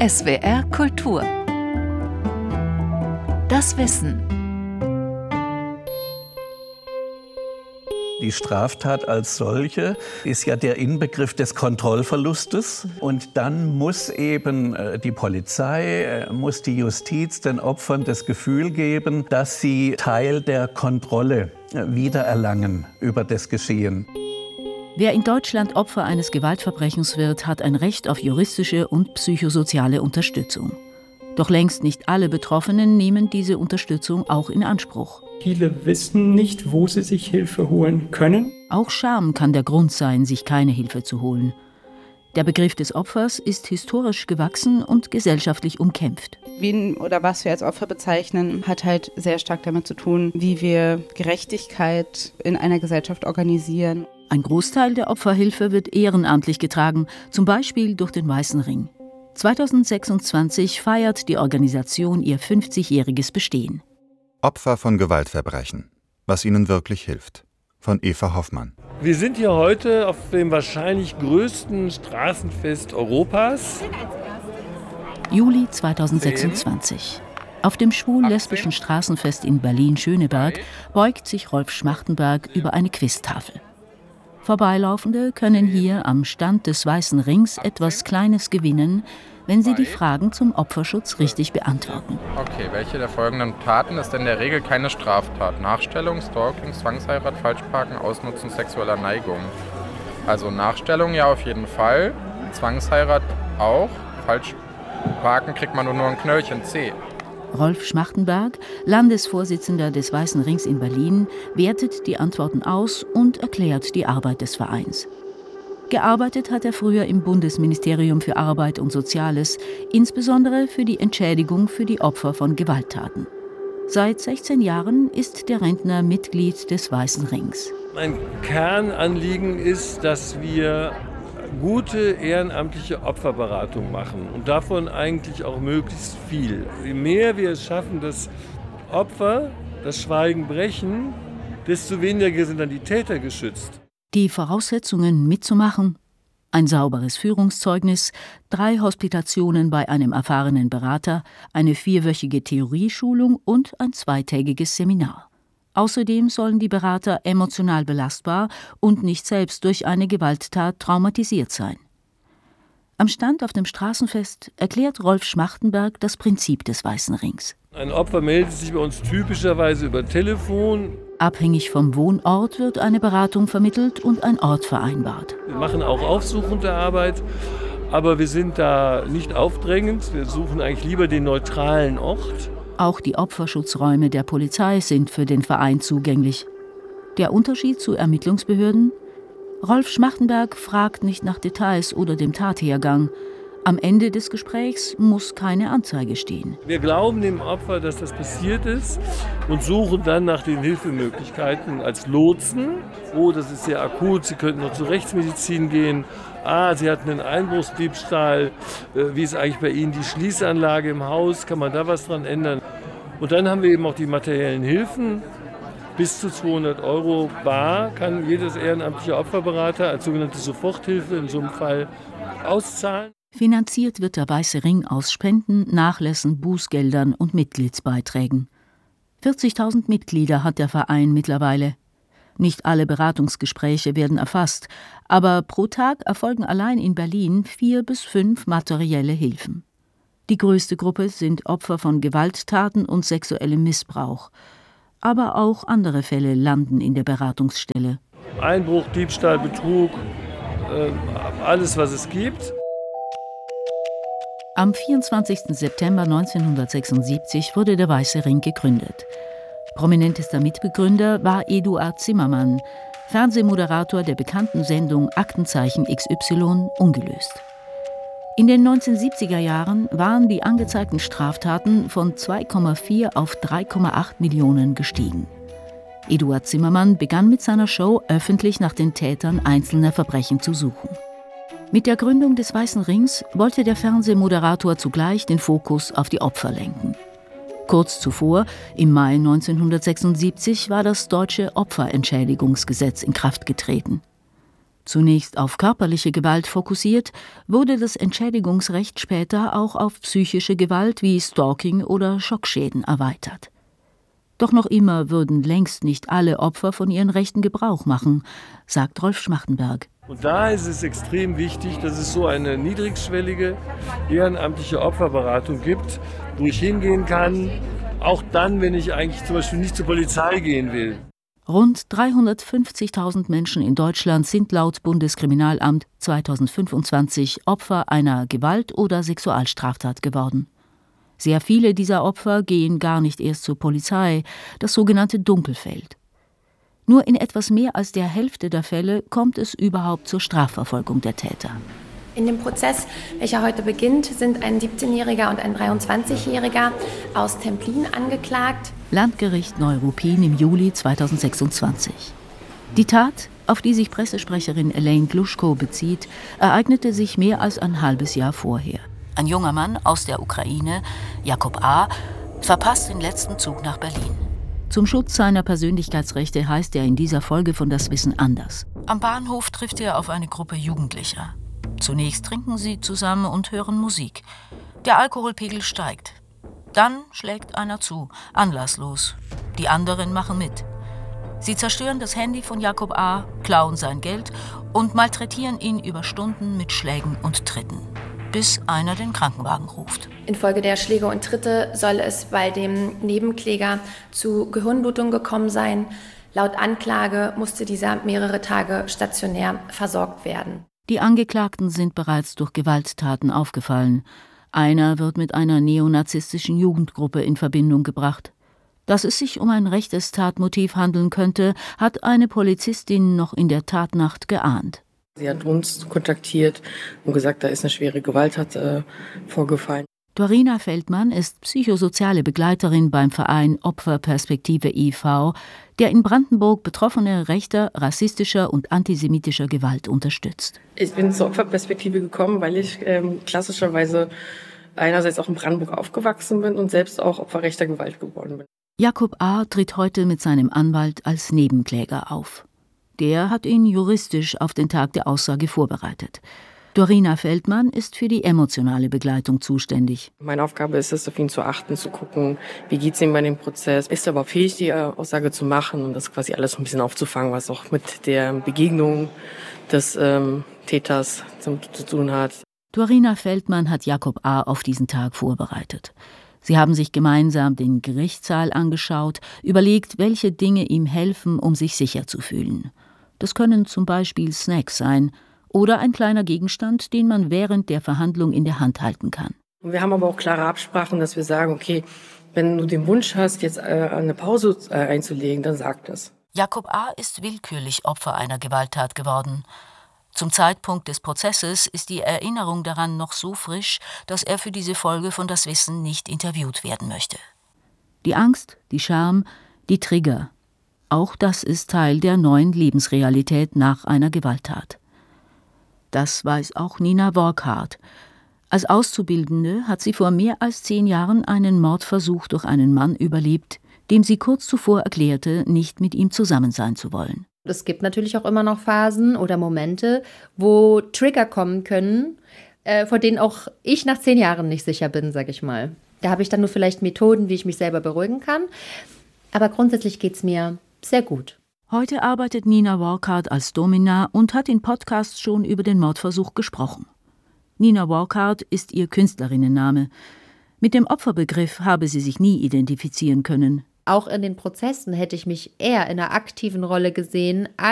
SWR Kultur. Das Wissen. Die Straftat als solche ist ja der Inbegriff des Kontrollverlustes. Und dann muss eben die Polizei, muss die Justiz den Opfern das Gefühl geben, dass sie Teil der Kontrolle wiedererlangen über das Geschehen. Wer in Deutschland Opfer eines Gewaltverbrechens wird, hat ein Recht auf juristische und psychosoziale Unterstützung. Doch längst nicht alle Betroffenen nehmen diese Unterstützung auch in Anspruch. Viele wissen nicht, wo sie sich Hilfe holen können. Auch Scham kann der Grund sein, sich keine Hilfe zu holen. Der Begriff des Opfers ist historisch gewachsen und gesellschaftlich umkämpft. Wen oder was wir als Opfer bezeichnen, hat halt sehr stark damit zu tun, wie wir Gerechtigkeit in einer Gesellschaft organisieren. Ein Großteil der Opferhilfe wird ehrenamtlich getragen, zum Beispiel durch den Weißen Ring. 2026 feiert die Organisation ihr 50-jähriges Bestehen. Opfer von Gewaltverbrechen. Was ihnen wirklich hilft. Von Eva Hoffmann. Wir sind hier heute auf dem wahrscheinlich größten Straßenfest Europas. Juli 2026. Auf dem schwul-lesbischen Straßenfest in Berlin-Schöneberg beugt sich Rolf Schmachtenberg über eine Quiztafel. Vorbeilaufende können hier am Stand des Weißen Rings etwas Kleines gewinnen, wenn sie die Fragen zum Opferschutz richtig beantworten. Okay, welche der folgenden Taten ist in der Regel keine Straftat? Nachstellung, Stalking, Zwangsheirat, Falschparken, Ausnutzen sexueller Neigung. Also Nachstellung ja auf jeden Fall, Zwangsheirat auch, Falschparken kriegt man nur ein Knöllchen C. Rolf Schmachtenberg, Landesvorsitzender des Weißen Rings in Berlin, wertet die Antworten aus und erklärt die Arbeit des Vereins. Gearbeitet hat er früher im Bundesministerium für Arbeit und Soziales, insbesondere für die Entschädigung für die Opfer von Gewalttaten. Seit 16 Jahren ist der Rentner Mitglied des Weißen Rings. Mein Kernanliegen ist, dass wir gute ehrenamtliche Opferberatung machen und davon eigentlich auch möglichst viel. Je mehr wir es schaffen, dass Opfer das Schweigen brechen, desto weniger sind dann die Täter geschützt. Die Voraussetzungen mitzumachen: ein sauberes Führungszeugnis, 3 Hospitationen bei einem erfahrenen Berater, eine 4-wöchige Theorieschulung und ein 2-tägiges Seminar. Außerdem sollen die Berater emotional belastbar und nicht selbst durch eine Gewalttat traumatisiert sein. Am Stand auf dem Straßenfest erklärt Rolf Schmachtenberg das Prinzip des Weißen Rings. Ein Opfer meldet sich bei uns typischerweise über Telefon. Abhängig vom Wohnort wird eine Beratung vermittelt und ein Ort vereinbart. Wir machen auch aufsuchende Arbeit, aber wir sind da nicht aufdrängend. Wir suchen eigentlich lieber den neutralen Ort. Auch die Opferschutzräume der Polizei sind für den Verein zugänglich. Der Unterschied zu Ermittlungsbehörden? Rolf Schmachtenberg fragt nicht nach Details oder dem Tathergang. Am Ende des Gesprächs muss keine Anzeige stehen. Wir glauben dem Opfer, dass das passiert ist und suchen dann nach den Hilfemöglichkeiten als Lotsen. Oh, das ist sehr akut, Sie könnten noch zur Rechtsmedizin gehen. Sie hatten einen Einbruchsdiebstahl. Wie ist eigentlich bei Ihnen die Schließanlage im Haus? Kann man da was dran ändern? Und dann haben wir eben auch die materiellen Hilfen. Bis zu 200 € bar kann jedes ehrenamtliche Opferberater als sogenannte Soforthilfe in so einem Fall auszahlen. Finanziert wird der Weiße Ring aus Spenden, Nachlässen, Bußgeldern und Mitgliedsbeiträgen. 40.000 Mitglieder hat der Verein mittlerweile. Nicht alle Beratungsgespräche werden erfasst, aber pro Tag erfolgen allein in Berlin 4 bis 5 materielle Hilfen. Die größte Gruppe sind Opfer von Gewalttaten und sexuellem Missbrauch. Aber auch andere Fälle landen in der Beratungsstelle. Einbruch, Diebstahl, Betrug, alles was es gibt. Am 24. September 1976 wurde der Weiße Ring gegründet. Prominentester Mitbegründer war Eduard Zimmermann, Fernsehmoderator der bekannten Sendung Aktenzeichen XY ungelöst. In den 1970er Jahren waren die angezeigten Straftaten von 2,4 auf 3,8 Millionen gestiegen. Eduard Zimmermann begann mit seiner Show öffentlich nach den Tätern einzelner Verbrechen zu suchen. Mit der Gründung des Weißen Rings wollte der Fernsehmoderator zugleich den Fokus auf die Opfer lenken. Kurz zuvor, im Mai 1976, war das deutsche Opferentschädigungsgesetz in Kraft getreten. Zunächst auf körperliche Gewalt fokussiert, wurde das Entschädigungsrecht später auch auf psychische Gewalt wie Stalking oder Schockschäden erweitert. Doch noch immer würden längst nicht alle Opfer von ihren Rechten Gebrauch machen, sagt Rolf Schmachtenberg. Und da ist es extrem wichtig, dass es so eine niedrigschwellige, ehrenamtliche Opferberatung gibt, wo ich hingehen kann, auch dann, wenn ich eigentlich zum Beispiel nicht zur Polizei gehen will. Rund 350.000 Menschen in Deutschland sind laut Bundeskriminalamt 2025 Opfer einer Gewalt- oder Sexualstraftat geworden. Sehr viele dieser Opfer gehen gar nicht erst zur Polizei, das sogenannte Dunkelfeld. Nur in etwas mehr als der Hälfte der Fälle kommt es überhaupt zur Strafverfolgung der Täter. In dem Prozess, welcher heute beginnt, sind ein 17-Jähriger und ein 23-Jähriger aus Templin angeklagt. Landgericht Neuruppin im Juli 2026. Die Tat, auf die sich Pressesprecherin Elaine Gluschko bezieht, ereignete sich mehr als ein halbes Jahr vorher. Ein junger Mann aus der Ukraine, Jakob A., verpasst den letzten Zug nach Berlin. Zum Schutz seiner Persönlichkeitsrechte heißt er in dieser Folge von Das Wissen anders. Am Bahnhof trifft er auf eine Gruppe Jugendlicher. Zunächst trinken sie zusammen und hören Musik. Der Alkoholpegel steigt. Dann schlägt einer zu, anlasslos. Die anderen machen mit. Sie zerstören das Handy von Jakob A., klauen sein Geld und malträtieren ihn über Stunden mit Schlägen und Tritten, bis einer den Krankenwagen ruft. Infolge der Schläge und Tritte soll es bei dem Nebenkläger zu Gehirnblutung gekommen sein. Laut Anklage musste dieser mehrere Tage stationär versorgt werden. Die Angeklagten sind bereits durch Gewalttaten aufgefallen. Einer wird mit einer neonazistischen Jugendgruppe in Verbindung gebracht. Dass es sich um ein rechtes Tatmotiv handeln könnte, hat eine Polizistin noch in der Tatnacht geahnt. Sie hat uns kontaktiert und gesagt, da ist eine schwere Gewalttat vorgefallen. Dorina Feldmann ist psychosoziale Begleiterin beim Verein Opferperspektive e.V., der in Brandenburg Betroffene rechter, rassistischer und antisemitischer Gewalt unterstützt. Ich bin zur Opferperspektive gekommen, weil ich klassischerweise einerseits auch in Brandenburg aufgewachsen bin und selbst auch Opfer rechter Gewalt geworden bin. Jakob A. tritt heute mit seinem Anwalt als Nebenkläger auf. Der hat ihn juristisch auf den Tag der Aussage vorbereitet. Dorina Feldmann ist für die emotionale Begleitung zuständig. Meine Aufgabe ist es, auf ihn zu achten, zu gucken, wie geht es ihm bei dem Prozess. Ist er überhaupt fähig, die Aussage zu machen und das quasi alles ein bisschen aufzufangen, was auch mit der Begegnung des Täters zu tun hat. Dorina Feldmann hat Jakob A. auf diesen Tag vorbereitet. Sie haben sich gemeinsam den Gerichtssaal angeschaut, überlegt, welche Dinge ihm helfen, um sich sicher zu fühlen. Das können zum Beispiel Snacks sein oder ein kleiner Gegenstand, den man während der Verhandlung in der Hand halten kann. Wir haben aber auch klare Absprachen, dass wir sagen, okay, wenn du den Wunsch hast, jetzt eine Pause einzulegen, dann sag das. Jakob A. ist willkürlich Opfer einer Gewalttat geworden. Zum Zeitpunkt des Prozesses ist die Erinnerung daran noch so frisch, dass er für diese Folge von Das Wissen nicht interviewt werden möchte. Die Angst, die Scham, die Trigger. Auch das ist Teil der neuen Lebensrealität nach einer Gewalttat. Das weiß auch Nina Workhardt. Als Auszubildende hat sie vor mehr als 10 Jahren einen Mordversuch durch einen Mann überlebt, dem sie kurz zuvor erklärte, nicht mit ihm zusammen sein zu wollen. Es gibt natürlich auch immer noch Phasen oder Momente, wo Trigger kommen können, vor denen auch ich nach 10 Jahren nicht sicher bin, sage ich mal. Da habe ich dann nur vielleicht Methoden, wie ich mich selber beruhigen kann. Aber grundsätzlich geht es mir sehr gut. Heute arbeitet Nina Workhardt als Domina und hat in Podcasts schon über den Mordversuch gesprochen. Nina Workhardt ist ihr Künstlerinnenname. Mit dem Opferbegriff habe sie sich nie identifizieren können. Auch in den Prozessen hätte ich mich eher in einer aktiven Rolle gesehen,